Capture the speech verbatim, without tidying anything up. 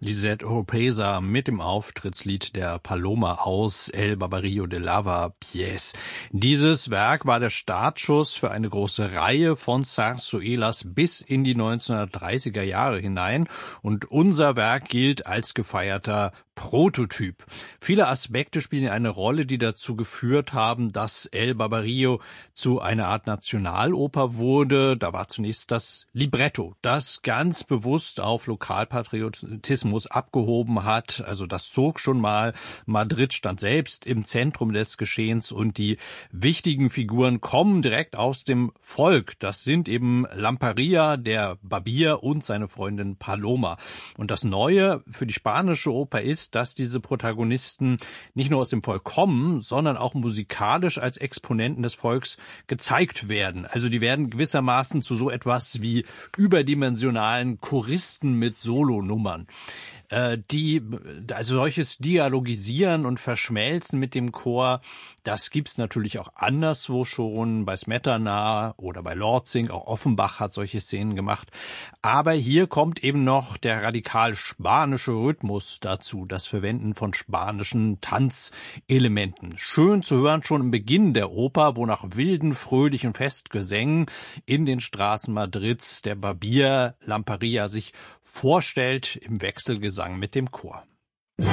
Lisette Oropesa mit dem Auftrittslied der Paloma aus El Barbarillo de Lava Pièce. Dieses Werk war der Startschuss für eine große Reihe von Zarzuelas bis in die neunzehnhundertdreißiger Jahre hinein und unser Werk gilt als gefeierter Prototyp. Viele Aspekte spielen eine Rolle, die dazu geführt haben, dass El Barbarillo zu einer Art Nationaloper wurde. Da war zunächst das Libretto, das ganz bewusst auf Lokalpatriotismus abgehoben hat. Also das zog schon mal. Madrid stand selbst im Zentrum des Geschehens und die wichtigen Figuren kommen direkt aus dem Volk. Das sind eben Lamparilla, der Barbier und seine Freundin Paloma. Und das Neue für die spanische Oper ist, dass diese Protagonisten nicht nur aus dem Volk kommen, sondern auch musikalisch als Exponenten des Volks gezeigt werden. Also die werden gewissermaßen zu so etwas wie überdimensionalen Choristen mit Solonummern. Die, also solches Dialogisieren und Verschmelzen mit dem Chor, das gibt's natürlich auch anderswo schon, bei Smetana oder bei Lortzing, auch Offenbach hat solche Szenen gemacht. Aber hier kommt eben noch der radikal spanische Rhythmus dazu, das Verwenden von spanischen Tanzelementen. Schön zu hören schon im Beginn der Oper, wo nach wilden, fröhlichen Festgesängen in den Straßen Madrids der Barbier Lamparilla sich vorstellt im Wechselgesang mit dem Chor.